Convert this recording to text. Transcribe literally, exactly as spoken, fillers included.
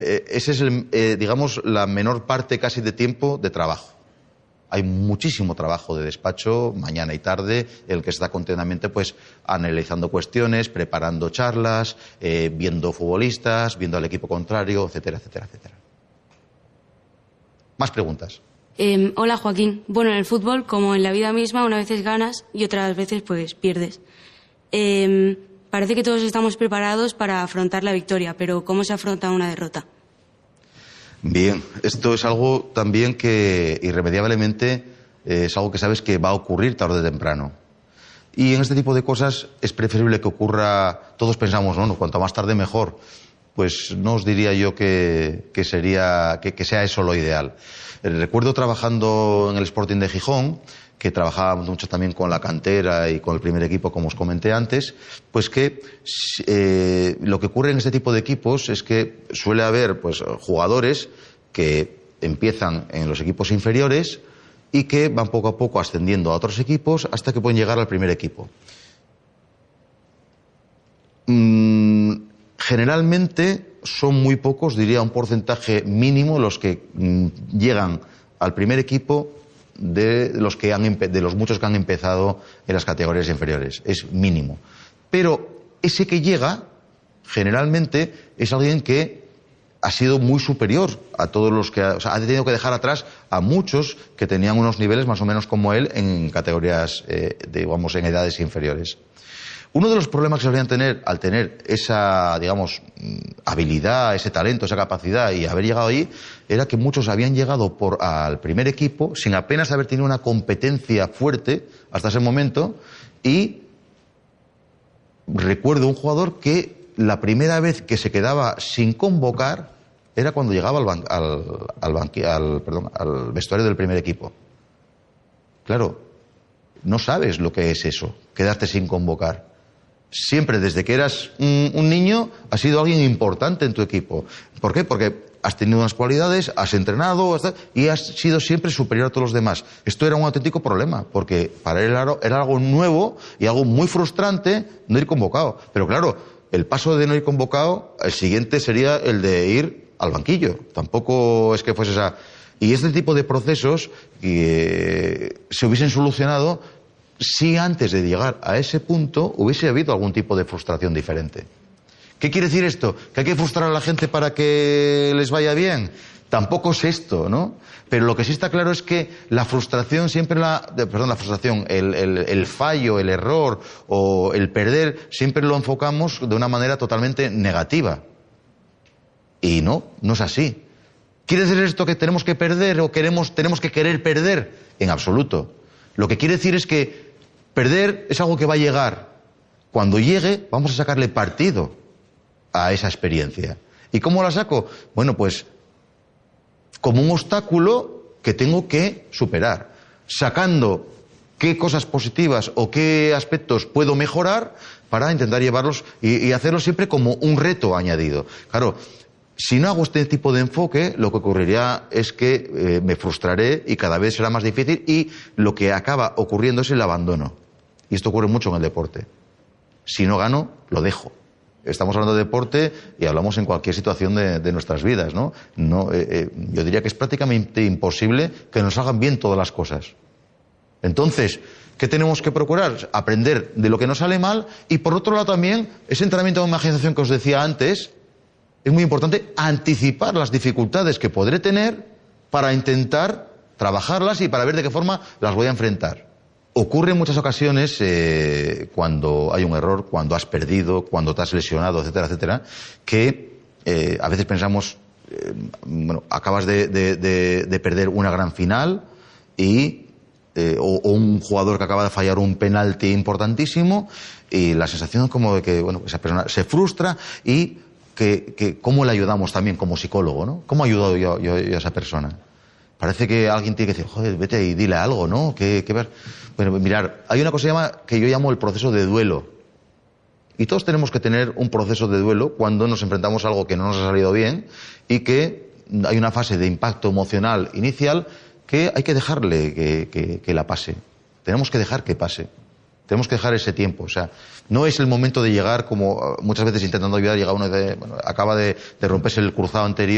eh, ese es, el, eh, digamos, la menor parte casi de tiempo de trabajo. Hay muchísimo trabajo de despacho, mañana y tarde, el que está continuamente pues analizando cuestiones, preparando charlas, eh, viendo futbolistas, viendo al equipo contrario, etcétera, etcétera, etcétera. Más preguntas. Eh, hola, Joaquín. Bueno, en el fútbol, como en la vida misma, unas veces ganas y otras veces pues pierdes. Eh, parece que todos estamos preparados para afrontar la victoria, pero ¿cómo se afronta una derrota? Bien, esto es algo también que irremediablemente eh, es algo que sabes que va a ocurrir tarde o temprano. Y en este tipo de cosas es preferible que ocurra, todos pensamos, no, no, cuanto más tarde mejor. Pues no os diría yo que, que sería que, que sea eso lo ideal. Eh, recuerdo trabajando en el Sporting de Gijón, que trabajábamos mucho también con la cantera y con el primer equipo, como os comenté antes, pues que eh, lo que ocurre en este tipo de equipos es que suele haber pues jugadores que empiezan en los equipos inferiores y que van poco a poco ascendiendo a otros equipos hasta que pueden llegar al primer equipo. Mm, generalmente son muy pocos, diría un porcentaje mínimo, los que mm, llegan al primer equipo de los que han de los muchos que han empezado en las categorías inferiores. Es mínimo. Pero ese que llega, generalmente, es alguien que ha sido muy superior a todos los que... O sea, ha tenido que dejar atrás a muchos que tenían unos niveles más o menos como él en categorías, eh, digamos, en edades inferiores. Uno de los problemas que se solían tener al tener esa, digamos, habilidad, ese talento, esa capacidad y haber llegado ahí, era que muchos habían llegado por, al primer equipo sin apenas haber tenido una competencia fuerte hasta ese momento. Y recuerdo un jugador que la primera vez que se quedaba sin convocar era cuando llegaba al, ban al, al, banqui al, perdón, al vestuario del primer equipo. Claro, no sabes lo que es eso, quedarte sin convocar. Siempre, desde que eras un, un niño, has sido alguien importante en tu equipo. ¿Por qué? Porque has tenido unas cualidades, has entrenado has, y has sido siempre superior a todos los demás. Esto era un auténtico problema, porque para él era, era algo nuevo y algo muy frustrante no ir convocado. Pero claro, el paso de no ir convocado, el siguiente sería el de ir al banquillo. Tampoco es que fuese esa... Y este tipo de procesos que se hubiesen solucionado si antes de llegar a ese punto hubiese habido algún tipo de frustración diferente. ¿Qué quiere decir esto? ¿Que hay que frustrar a la gente para que les vaya bien? Tampoco es esto, ¿no? Pero lo que sí está claro es que la frustración siempre la... Perdón, la frustración, el, el, el fallo, el error o el perder, siempre lo enfocamos de una manera totalmente negativa. Y no, no es así. ¿Quiere decir esto que tenemos que perder o queremos, tenemos que querer perder? En absoluto. Lo que quiere decir es que perder es algo que va a llegar. Cuando llegue, vamos a sacarle partido a esa experiencia. ¿Y cómo la saco? Bueno, pues como un obstáculo que tengo que superar, sacando qué cosas positivas o qué aspectos puedo mejorar para intentar llevarlos y, y hacerlo siempre como un reto añadido. Claro, si no hago este tipo de enfoque, lo que ocurriría es que eh, me frustraré y cada vez será más difícil y lo que acaba ocurriendo es el abandono. Y esto ocurre mucho en el deporte. Si no gano, lo dejo. Estamos hablando de deporte y hablamos en cualquier situación de, de nuestras vidas, ¿no? no eh, eh, yo diría que es prácticamente imposible que nos hagan bien todas las cosas. Entonces, ¿qué tenemos que procurar? Aprender de lo que nos sale mal y, por otro lado, también ese entrenamiento de imaginación que os decía antes. Es muy importante anticipar las dificultades que podré tener para intentar trabajarlas y para ver de qué forma las voy a enfrentar. Ocurre en muchas ocasiones eh, cuando hay un error, cuando has perdido, cuando te has lesionado, etcétera, etcétera, que eh, a veces pensamos, eh, bueno, acabas de, de, de, de perder una gran final y eh, o, o un jugador que acaba de fallar un penalti importantísimo y la sensación es como de que bueno, esa persona se frustra y Que, que cómo le ayudamos también como psicólogo, ¿no? ¿Cómo he ayudado yo, yo, yo a esa persona? Parece que alguien tiene que decir, joder, vete y dile algo, ¿no? Que, que ver... Bueno, mirar, hay una cosa que, llama, que yo llamo el proceso de duelo. Y todos tenemos que tener un proceso de duelo cuando nos enfrentamos a algo que no nos ha salido bien y que hay una fase de impacto emocional inicial que hay que dejarle que, que, que la pase. Tenemos que dejar que pase. Tenemos que dejar ese tiempo, o sea, no es el momento de llegar como muchas veces intentando ayudar, llega uno de, bueno, acaba de, de romperse el cruzado anterior.